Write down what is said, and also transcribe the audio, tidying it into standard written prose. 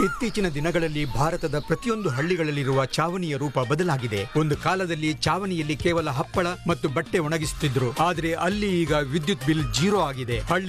ಇತ್ತೀಚಿನ ದಿನಗಳಲ್ಲಿ ಭಾರತದ ಪ್ರತಿಯೊಂದು ಹಳ್ಳಿಗಳಲ್ಲಿರುವ ಚಾವಣಿಯ ರೂಪ ಬದಲಾಗಿದೆ. ಒಂದು ಕಾಲದಲ್ಲಿ ಚಾವಣಿಯಲ್ಲಿ ಕೇವಲ ಹಪ್ಪಳ ಮತ್ತು ಬಟ್ಟೆ ಒಣಗಿಸುತ್ತಿದ್ರು, ಆದರೆ ಅಲ್ಲಿ ಈಗ ವಿದ್ಯುತ್ ಬಿಲ್ 0 ಆಗಿದೆ. ಹಳ್ಳಿ